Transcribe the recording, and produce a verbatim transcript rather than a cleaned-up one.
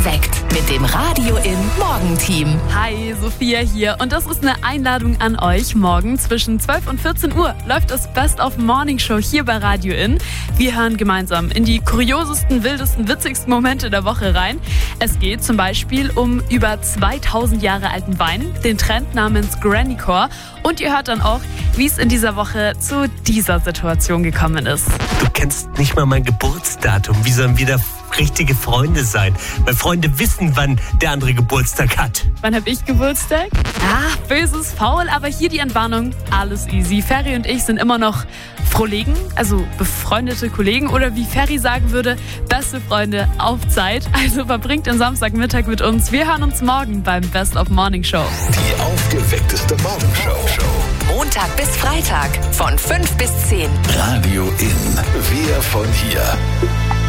Geweckt mit dem Radio in Morgenteam. Hi, Sophia hier und das ist eine Einladung an euch. Morgen zwischen zwölf und vierzehn Uhr läuft das Best of Morning Show hier bei Radio in. Wir hören gemeinsam in die kuriosesten, wildesten, witzigsten Momente der Woche rein. Es geht zum Beispiel um über zweitausend Jahre alten Wein, den Trend namens Grannycore und ihr hört dann auch, wie es in dieser Woche zu dieser Situation gekommen ist. Du kennst nicht mal mein Geburtsdatum. Wie sollen wir da richtige Freunde sein? Weil Freunde wissen, wann der andere Geburtstag hat. Wann hab ich Geburtstag? Ah, böses Faul, aber hier die Entwarnung. Alles easy. Ferry und ich sind immer noch Frohlegen, also befreundete Kollegen oder wie Ferry sagen würde, beste Freunde auf Zeit. Also verbringt den Samstagmittag mit uns. Wir hören uns morgen beim Best of Morning Show. Die aufgeweckteste Morgenshow. Montag bis Freitag von fünf bis zehn. Radio in. Wir von hier.